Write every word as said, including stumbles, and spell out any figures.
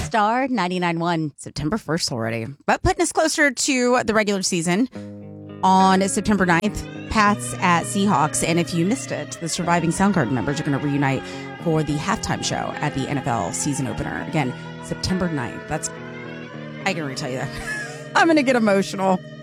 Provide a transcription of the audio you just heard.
Star ninety-nine point one, September first already. But putting us closer to the regular season on September ninth, Pats at Seahawks. And if you missed it, the surviving Soundgarden members are going to reunite for the halftime show at the N F L season opener. Again, September ninth. That's, I can already tell you that. I'm going to get emotional.